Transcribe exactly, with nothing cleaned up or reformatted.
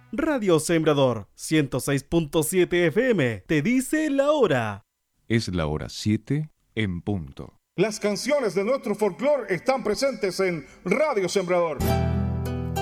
Radio Sembrador ciento seis punto siete F M te dice la hora. Es la hora siete en punto. Las canciones de nuestro folclore están presentes en Radio Sembrador.